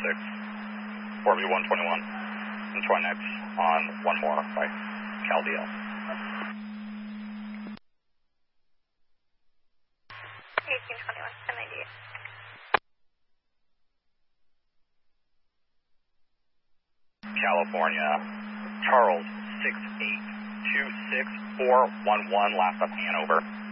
4V121. And join next on one more by CalDL. 1821, 1098. California, Charles 6826411, last up Hanover.